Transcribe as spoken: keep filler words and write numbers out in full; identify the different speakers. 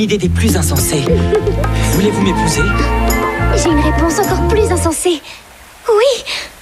Speaker 1: idée des plus insensées. Voulez-vous m'épouser?
Speaker 2: J'ai une réponse encore plus insensée. Oui.